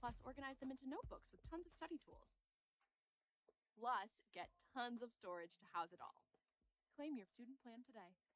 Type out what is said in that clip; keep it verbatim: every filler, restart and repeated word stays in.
Plus, organize them into notebooks with tons of study tools. Plus, get tons of storage to house it all. Claim your student plan today.